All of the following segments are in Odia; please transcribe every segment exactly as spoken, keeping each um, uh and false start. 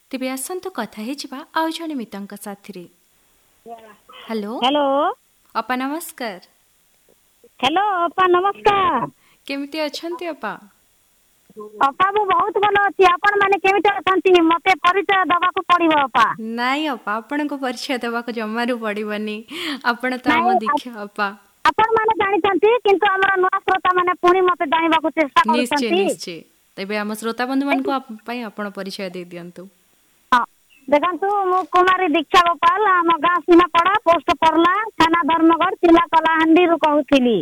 ତେବେ ଆସନ୍ତୁ କଥା ହେଇଯିବା ଆଉ ଜଣେ ମିତଙ୍କ ସାଥିରେ। ହ୍ୟାଲୋ हेलो ଅପା ନମସ୍କାର। हेलो अपा नमस्कार। କେମିତି ଅଛନ୍ତି ଅପା? अपा ମୁଁ ବହୁତ ଭଲ ଅଛି। ଆପଣ ମାନେ କେମିତି ଅଛନ୍ତି? ମତେ ପରିଚୟ ଦବାକୁ ପଡିବ अपा। ନାଇଁ ଅପା, ଆପଣଙ୍କୁ ପରିଚୟ ଦେବାକୁ ଜମାରୁ ପଡ଼ିବନି। ଆପଣ ତ ଆମ ନାଇଁ ଦୀକ୍ଷା ଅପା। ଆପଣ ମାନେ ଜାଣିଛନ୍ତି, କିନ୍ତୁ ଆମର ନୂଆ ଶ୍ରୋତା ମାନେ ପୁଣି ମତେ ଜାଣିବାକୁ ଚେଷ୍ଟା ନିଶ୍ଚୟ କରୁଛନ୍ତି। ନିଶ୍ଚୟ। ତେବେ ଆମ ଶ୍ରୋତା ବନ୍ଧୁମାନଙ୍କୁ ଆପ- ପାଇଁ ଆପଣ ପରିଚୟ ଦେଇ ଦିଅନ୍ତୁ। ହଁ ଦେଖନ୍ତୁ, ମୁଁ କୁମାରୀ ଦୀକ୍ଷା ଗୋପାଳ, ଆମ ଗାଁ ସୀମାପଡା, ପୋଷ୍ଟ ପର୍ଲା, ଥାନା ଧର୍ମଗଡ଼, ଜିଲ୍ଲା କଳାହାଣ୍ଡିରୁ କହୁଥିଲି।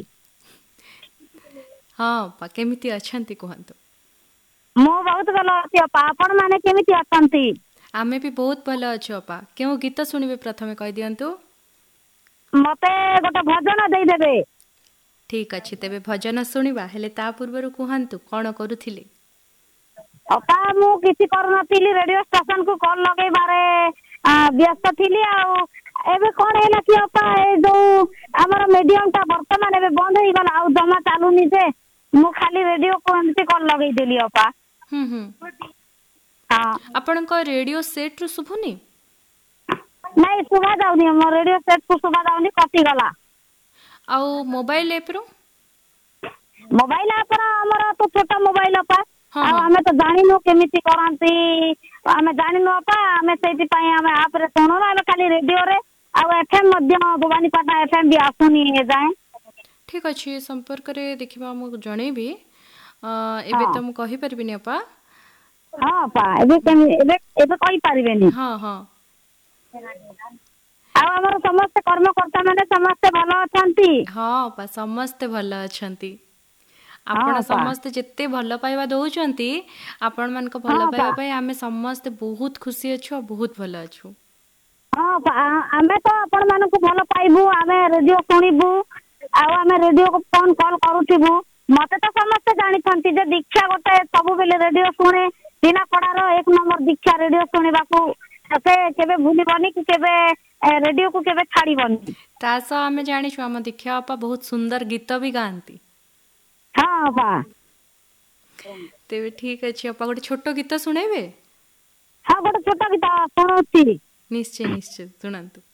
ହଁ ଅପା, କେମିତି ଅଛନ୍ତି କୁହନ୍ତୁ? ମୁଁ ବହୁତ ଭଲ ଅଛି ଅପା। ଆପଣ ମାନେ କେମିତି ଅଛନ୍ତି? ଆମେ ବି ବହୁତ ଭଲ ଅଛୁ ଅପା। କେଉଁ ଗୀତ ଶୁଣିବେ ପ୍ରଥମେ କହିଦିଅନ୍ତୁ? ମତେ ଗୋଟେ ଭଜନ ଦେଇଦେବେ। ଠିକ୍ ଅଛି, ତେବେ ଭଜନ ଶୁଣିବା। ହେଲେ ତା ପୂର୍ବରୁ କୁହନ୍ତୁ କଣ କରୁଥିଲେ? ଅପା ମୁଁ କିଛି କରୁନଥିଲି, ରେଡିଓ ଷ୍ଟେସନ କୁ କଲ ଲଗେଇବାରେ ଆ, ବ୍ୟସ୍ତ ଥିଲି। ଆଉ ଏବେ କଣ ହେଲା କି ଅପା, ଏ ଯୋଉ ଆମର ମିଡିୟମ ଟା ବର୍ତ୍ତମାନ ଏବେ ବନ୍ଦ ହେଇଗଲା, ଆଉ ଜମା ଚାଲୁନି ଯେ ମୁଁ ଖାଲି ରେଡିଓ କୁ ଏମିତି କଲ ଲଗେଇଦେଲି ଅପା। ହୁଁ ହୁଁ। ହଁ ଆପଣଙ୍କ ରେଡ଼ିଓ ସେଟ୍ରୁ ଶୁଭୁନି? ନାଇଁ ଶୁଭା ଯାଉନି, ମୋ ରେଡିଓ ସେଟ୍ କୁ ଶୁଭା ଯାଉନି, କଟିଗଲା। ଆଉ ମୋବାଇଲ ଏପରୁ? ମୋବାଇଲ ଆପର ଆମର ତ ଛୋଟ ମୋବାଇଲ ଅପା। ହଁ ଆଉ ହଁ। ଆମେ ତ ଜାଣିନୁ କେମିତି କରନ୍ତି, ଆମେ ଜାଣିନୁ ଅପା। ଆମେ ସେଇଥିପାଇଁ ଆମେ ଆପରେ ଶୁଣୁନୁ, ଆମେ ଖାଲି ରେଡିଓରେ ଆଉ ଏଫ ଏମ ମଧ୍ୟ ଭବାନୀପାଟଣା ଏଫ ଏମ ବି ଆସୁନି ଏଯାଏଁ। ଠିକ୍ ଅଛି, ଏ ସମ୍ପର୍କରେ ଦେଖିବା ମୁଁ ଜଣେଇବି। ଅ, ଏବେ ହଁ ତ ମୁଁ କହିପାରିବିନି ଅପା। ହଁ ଅପା, ଏବେ କେମି ଏବେ ଏବେ କହିପାରିବେନି। ହଁ ହଁ। ଆଉ ଆମର ସମସ୍ତେ କର୍ମକର୍ତ୍ତା ମାନେ ସମସ୍ତେ ଭଲ ଅଛନ୍ତି? ହଁ ଅପା, ସମସ୍ତେ ଭଲ ଅଛନ୍ତି। ହଁ ଆପଣ ଅପା ସମସ୍ତେ ଯେତେ ଭଲ ପାଇବା ଦଉଛନ୍ତି, ଆପଣମାନଙ୍କ ହଁ ଭଲ ଅପା ପାଇବା ପାଇଁ ଆମେ ସମସ୍ତେ ବହୁତ ଖୁସି ଅଛୁ ଆଉ ବହୁତ ଭଲ ଅଛୁ। ହଁ ଅପା, ଆମେ ତ ଆପଣ ମାନଙ୍କୁ ଭଲ ପାଇବୁ, ଆମେ ରେଡିଓ ଶୁଣିବୁ। ଆଉ ଆମେ ରେଡିଓକୁ ଫୋନ କଲ କରୁଥିବୁ। ମତେ ତ ସମସ୍ତେ ଜାଣିଛନ୍ତି ଯେ ଦୀକ୍ଷା ଗୋଟେ ସବୁବେଳେ ରେଡିଓ ଶୁଣେ। ନିମାପଡାର ଏକ ନମ୍ବର ଦୀକ୍ଷା ରେଡିଓ ଶୁଣିବାକୁ ସେ କେବେ ଭୁଲିବନି କି କେବେ ରେଡିଓକୁ କେବେ ଛାଡିବନି। ତା ସହ ଆମେ ଜାଣିଛୁ ଆମ ଦୀକ୍ଷା ଅପା ବହୁତ ସୁନ୍ଦର ଗୀତ ବି ଗାଆନ୍ତି। ହଁ ଅପା। ତେବେ ଠିକ୍ ଅଛି ଅପା, ଗୋଟେ ଛୋଟ ଗୀତ ଶୁଣେଇବେ? ହଁ ଗୋଟେ ଛୋଟ ଗୀତ ଶୁଣଉଛି। ନିଶ୍ଚୟ ନିଶ୍ଚୟ ଶୁଣାନ୍ତୁ।